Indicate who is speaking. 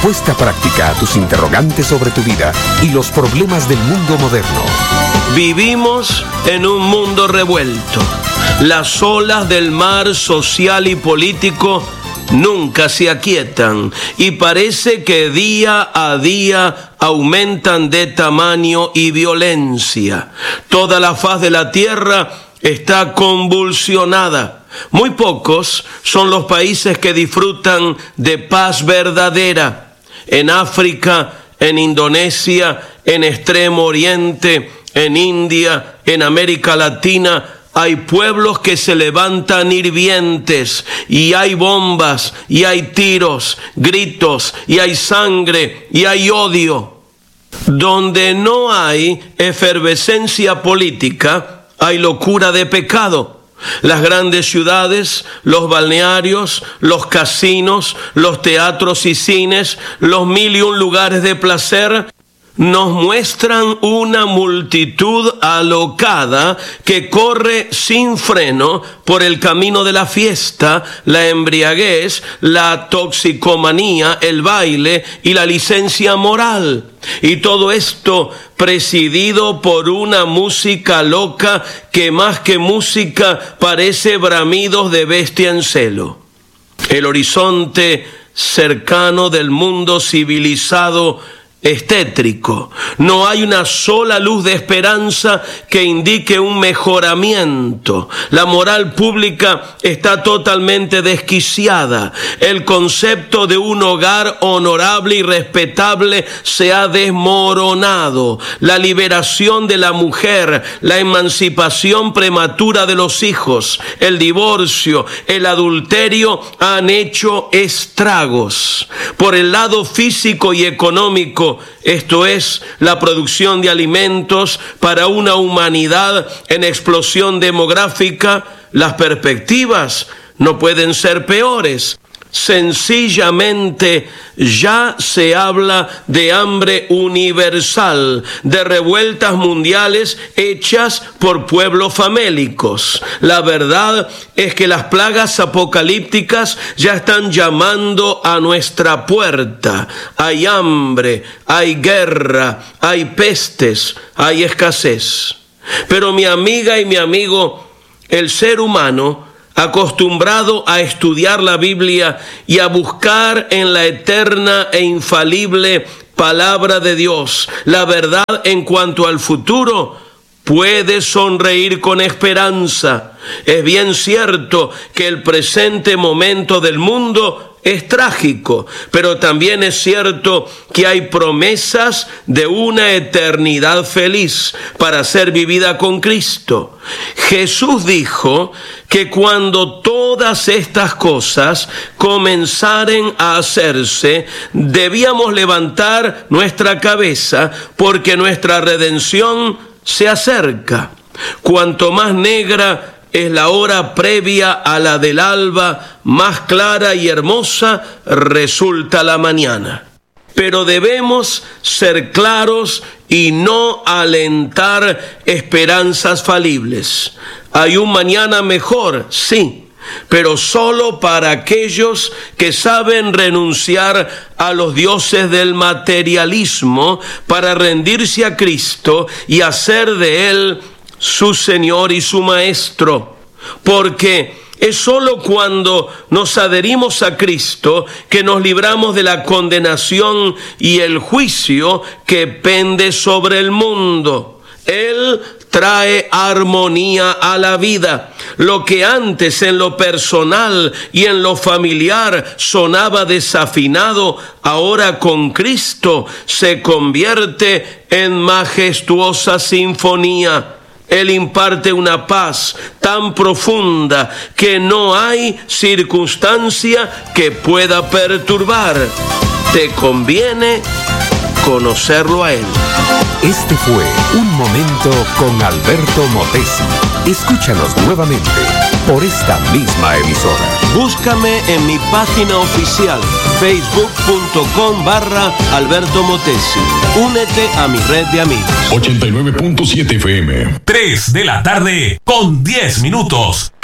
Speaker 1: Puesta práctica a tus interrogantes sobre tu vida y los problemas del mundo moderno.
Speaker 2: Vivimos en un mundo revuelto. Las olas del mar social y político nunca se aquietan y parece que día a día aumentan de tamaño y violencia. Toda la faz de la tierra está convulsionada. Muy pocos son los países que disfrutan de paz verdadera. En África, en Indonesia, en Extremo Oriente, en India, en América Latina, hay pueblos que se levantan hirvientes y hay bombas y hay tiros, gritos y hay sangre y hay odio. Donde no hay efervescencia política, hay locura de pecado. Las grandes ciudades, los balnearios, los casinos, los teatros y cines, los 1001 lugares de placer, nos muestran una multitud alocada que corre sin freno por el camino de la fiesta, la embriaguez, la toxicomanía, el baile y la licencia moral. Y todo esto presidido por una música loca que más que música parece bramidos de bestia en celo. El horizonte cercano del mundo civilizado es tétrico. No hay una sola luz de esperanza que indique un mejoramiento. La moral pública está totalmente desquiciada. El concepto de un hogar honorable y respetable se ha desmoronado. La liberación de la mujer, la emancipación prematura de los hijos, el divorcio, el adulterio han hecho estragos. Por el lado físico y económico, esto es, la producción de alimentos para una humanidad en explosión demográfica, las perspectivas no pueden ser peores. Sencillamente ya se habla de hambre universal, de revueltas mundiales hechas por pueblos famélicos. La verdad es que las plagas apocalípticas ya están llamando a nuestra puerta. Hay hambre, hay guerra, hay pestes, hay escasez. Pero mi amiga y mi amigo, el ser humano, acostumbrado a estudiar la Biblia y a buscar en la eterna e infalible palabra de Dios la verdad en cuanto al futuro, puede sonreír con esperanza. Es bien cierto que el presente momento del mundo es trágico, pero también es cierto que hay promesas de una eternidad feliz para ser vivida con Cristo. Jesús dijo que cuando todas estas cosas comenzaren a hacerse, debíamos levantar nuestra cabeza porque nuestra redención se acerca. Cuanto más negra es la hora previa a la del alba, más clara y hermosa resulta la mañana. Pero debemos ser claros y no alentar esperanzas falibles. Hay un mañana mejor, sí, pero solo para aquellos que saben renunciar a los dioses del materialismo para rendirse a Cristo y hacer de Él su Señor y su Maestro, porque es solo cuando nos adherimos a Cristo que nos libramos de la condenación y el juicio que pende sobre el mundo. Él trae armonía a la vida. Lo que antes en lo personal y en lo familiar sonaba desafinado, ahora con Cristo se convierte en majestuosa sinfonía. Él imparte una paz tan profunda que no hay circunstancia que pueda perturbar. Te conviene conocerlo a Él.
Speaker 1: Este fue Un Momento con Alberto Motesi. Escúchanos nuevamente por esta misma emisora.
Speaker 2: Búscame en mi página oficial, facebook.com/Alberto Motesi. Únete a mi red de amigos.
Speaker 3: 89.7 FM.
Speaker 4: 3 de la tarde con 10 minutos.